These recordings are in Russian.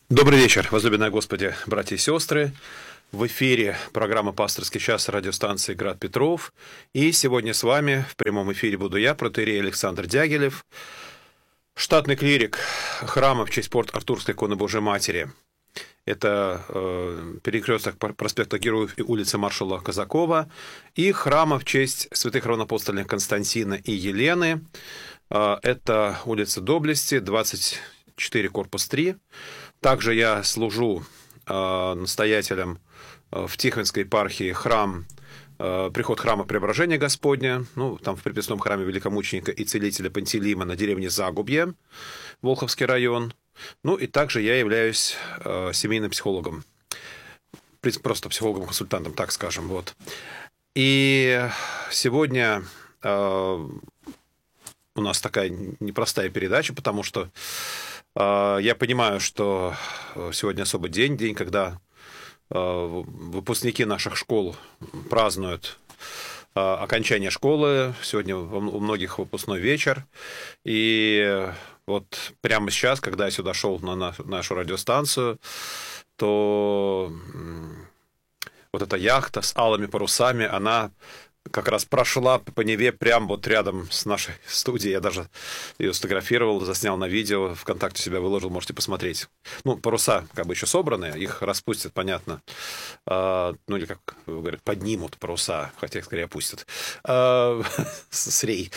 Добрый вечер, возлюбленные Господи, братья и сестры. В эфире программа «Пасторский час» радиостанции «Град Петров». И сегодня с вами в прямом эфире буду я, протоиерей Александр Дягилев, штатный клирик храма в честь Порт-Артурской иконы Божией Матери. Это перекресток проспекта Героев и улицы маршала Казакова. И храма в честь святых равноапостольных Константина и Елены. Это улица Доблести, 24, корпус 3. Также я служу настоятелем в Тихвинской епархии приход храма Преображения Господня, там в приписном храме великомученика и целителя Пантелеймона на деревне Загубье, Волховский район. И также я являюсь семейным психологом, просто психологом-консультантом, так скажем. Вот. И сегодня у нас такая непростая передача, потому что я понимаю, что сегодня особый день, когда выпускники наших школ празднуют окончание школы. Сегодня у многих выпускной вечер. И вот прямо сейчас, когда я сюда шел на нашу радиостанцию, то вот эта яхта с алыми парусами, она как раз прошла по Неве прямо вот рядом с нашей студией. Я даже ее сфотографировал, заснял на видео, ВКонтакте себя выложил, можете посмотреть. Паруса как бы еще собраны, их распустят, понятно. Или, как говорят, поднимут паруса, хотя их скорее опустят. С рей.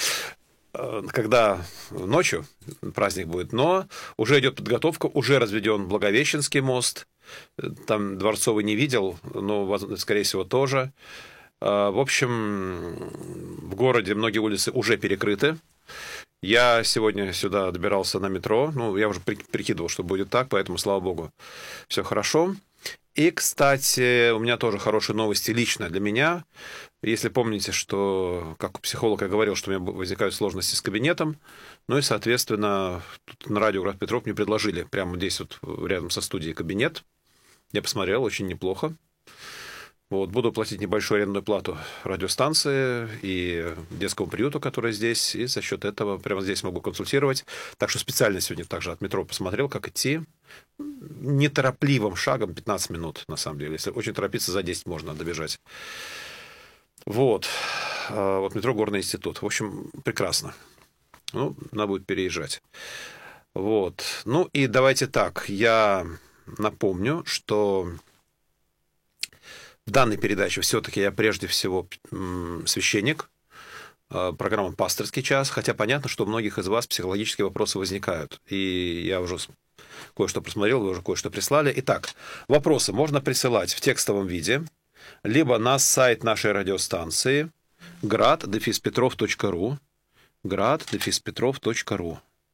Когда ночью праздник будет, но уже идет подготовка, уже разведен Благовещенский мост. Там Дворцовый не видел, но, скорее всего, тоже. В общем, в городе многие улицы уже перекрыты. Я сегодня сюда добирался на метро. Я уже прикидывал, что будет так, поэтому, слава богу, все хорошо. И, кстати, у меня тоже хорошие новости лично для меня. Если помните, что, как психолог я говорил, что у меня возникают сложности с кабинетом, и, соответственно, тут на радио «Град Петров» мне предложили прямо здесь, вот рядом со студией, кабинет. Я посмотрел, очень неплохо. Буду платить небольшую арендную плату радиостанции и детскому приюту, который здесь, и за счет этого прямо здесь могу консультировать. Так что специально сегодня также от метро посмотрел, как идти. Неторопливым шагом 15 минут, на самом деле. Если очень торопиться, за 10 можно добежать. Вот метро Горный институт. В общем, прекрасно. Надо будет переезжать. И давайте так. Я напомню, что в данной передаче все-таки я прежде всего священник, программа «Пасторский час», хотя понятно, что у многих из вас психологические вопросы возникают. И я уже кое-что просмотрел, вы уже кое-что прислали. Итак, вопросы можно присылать в текстовом виде, либо на сайт нашей радиостанции grad-petrov.ru grad-petrov.ru.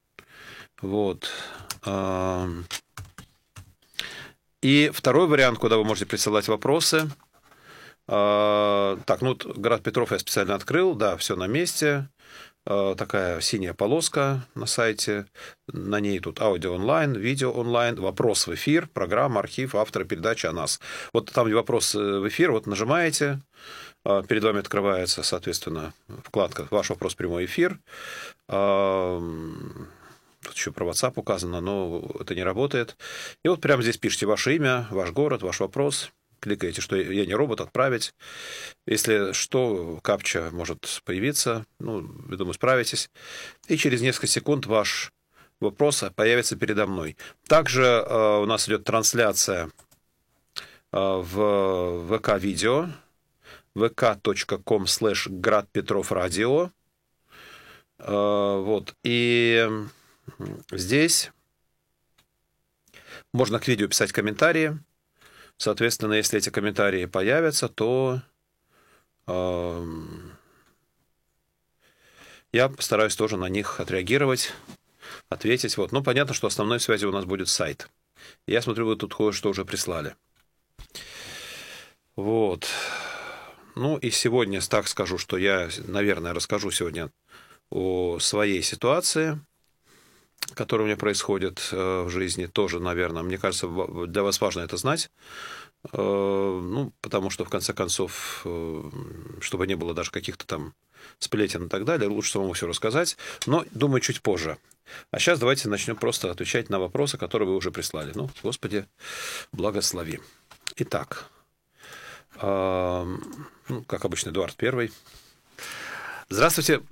И второй вариант, куда вы можете присылать вопросы. Град Петров я специально открыл, да, все на месте. Такая синяя полоска на сайте. На ней тут аудио онлайн, видео онлайн, вопрос в эфир, программа, архив, авторы передачи о нас. Там, где вопрос в эфир, нажимаете, перед вами открывается, соответственно, вкладка «Ваш вопрос в прямой эфир». Тут еще про WhatsApp указано, но это не работает. И прямо здесь пишите ваше имя, ваш город, ваш вопрос. Кликаете, что я не робот, отправить. Если что, капча может появиться. Я думаю, справитесь. И через несколько секунд ваш вопрос появится передо мной. Также у нас идет трансляция в ВК-видео. vk.com/gradpetrovradio. И здесь можно к видео писать комментарии. Соответственно, если эти комментарии появятся, то я постараюсь тоже на них отреагировать, ответить. Понятно, что основной связью у нас будет сайт. Я смотрю, вы тут кое-что уже прислали. И сегодня так скажу, что я, наверное, расскажу сегодня о своей ситуации, которая у меня происходит в жизни, тоже, наверное, мне кажется, для вас важно это знать, потому что, в конце концов, чтобы не было даже каких-то там сплетен и так далее. Лучше самому все рассказать, но, думаю, чуть позже. А сейчас давайте начнем просто отвечать на вопросы, которые вы уже прислали. Ну, Господи, благослови. Итак, как обычно, Эдуард I. Здравствуйте,